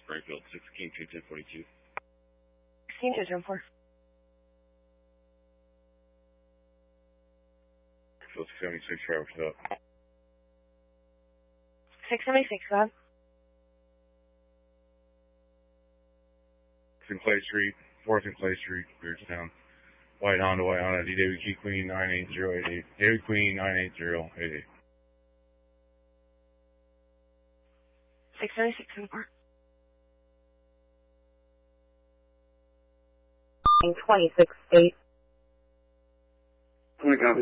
Springfield, 16-2-10-42. 16-2-10-4. Field 76, driver's up. 676, go ahead. In Clay Street, 4th and Clay Street, Beardstown. White Honda, David Key Queen 98088. David Queen 98088. 676-4. 26-8. 20 copies.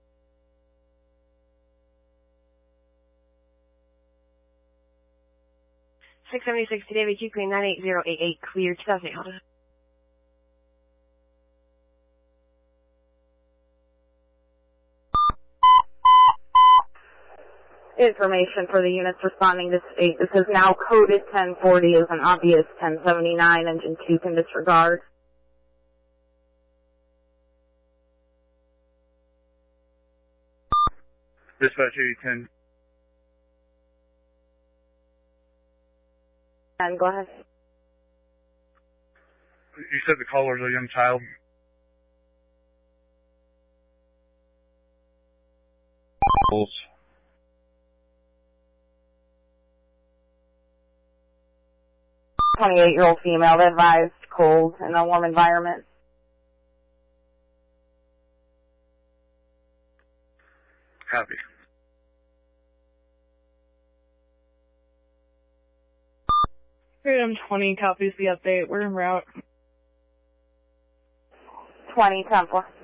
676 to David Q Queen 98088, clear 2008 Honda. Information for the units responding to state. This is now coded 1040 is an obvious 1079. Engine 2 can disregard. Dispatch 8010. And go ahead. You said the caller is a young child. Pulse. 28-year-old female, advised cold in a warm environment. Copy. Freedom 20 copies the update. We're en route. 20-10-4.